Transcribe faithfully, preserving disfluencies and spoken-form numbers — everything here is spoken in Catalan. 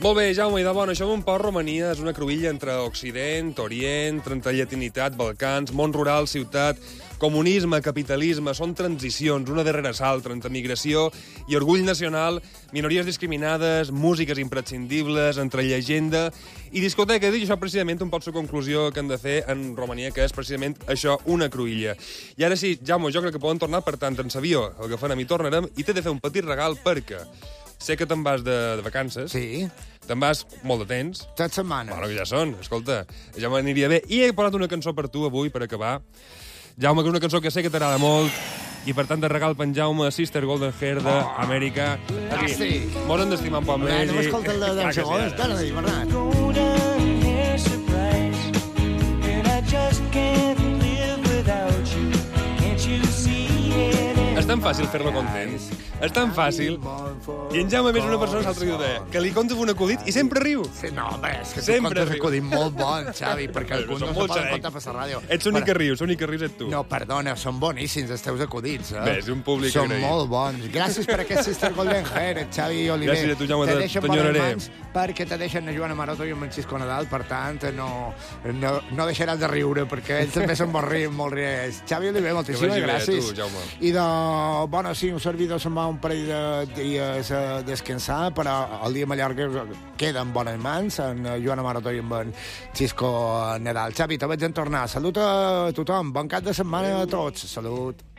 Molt bé, Jaume, i de bona, això un poc Romania és una cruïlla entre Occident, Orient, entre llatinitat, Balcans, món rural, ciutat, comunisme, capitalisme, són transicions, una darrere l'altra, entre migració i orgull nacional, minories discriminades, músiques imprescindibles, entre llegenda i discoteca. I això precisament un pot la conclusió que han de fer en Romania, que és precisament això, una cruïlla. I ara sí, Jaume, jo crec que poden tornar, per tant, en l'avió, agafarem i tornarem, i t'he de fer un petit regal perquè sé que te'n vas de, de vacances. Sí. Te'n vas molt de temps. Tres setmanes. Bueno, que ja són, escolta, ja m'aniria bé. I he posat una cançó per tu avui, per acabar. Jaume, que és una cançó que sé que t'agrada molt, i per tant de regal per en Jaume, Sister Golden Hair d'Amèrica. Ah, sí. Mos hem d'estimar un poc més. No m'escolta el de deu segons, dona-li, Bernat. Golden hair surprise, and I just can't live without you. Can't you see it? És tan fàcil fer-lo content. És tan fàcil. I en Jaume, a més, una persona l'altre dia ho deia, que li contes un acudit i sempre riu. Sí, no, home, és que tu Sempre contes riu. acudit molt bon, Xavi, perquè Però alguns són no se molt poden xarecs. contar per la ràdio. Ets l'únic que rius, l'únic que rius ets tu. No, perdona, són boníssims els teus acudits, eh? Bé, és un públic Són agraït. molt bons. Gràcies per aquest Sister Golden Hair, Xavi Oliver. Gràcies a tu, Jaume, te te- deixen t'enyoraré. bones mans perquè te deixen a Joana Maroto i en Francisco Nadal, per tant, no, no, no deixaràs de riure, perquè ells també són molt, ri, molt riers. Xavi Oliver, moltíssimes vagi bé, gràcies. tu, Jaume. I de, bueno, sí, un servidor se'n va un parell de dies a descansar, però el dia Mallorca queda en bones mans, en Joana Maroto i en Francisco Nadal. Xavi, te vaig en tornar. Salut a tothom, bon cap de setmana a tots. Salut.